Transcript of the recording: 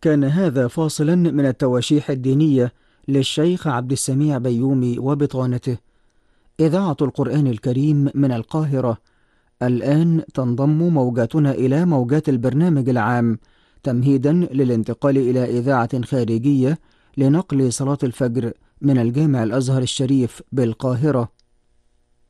كان هذا فاصلا من التواشيح الدينية للشيخ عبد السميع بيومي وبطانته. إذاعة القرآن الكريم من القاهرة. الآن تنضم موجاتنا إلى موجات البرنامج العام تمهيدا للانتقال إلى إذاعة خارجية لنقل صلاة الفجر من الجامع الأزهر الشريف بالقاهرة.